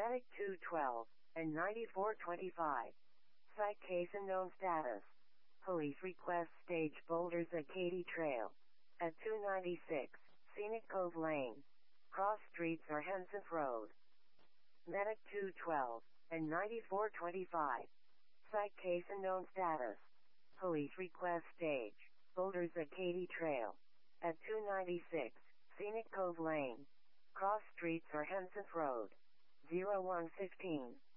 Medic 212 and 9425. Site case unknown status. Police request stage Boulders at Katy Trail. At 296, Scenic Cove Lane. Cross streets or Henseth Road. Medic 212 and 9425. Site case unknown status. Police request stage Boulders at Katy Trail. At 296, Scenic Cove Lane. Cross streets or Henseth Road. 0115.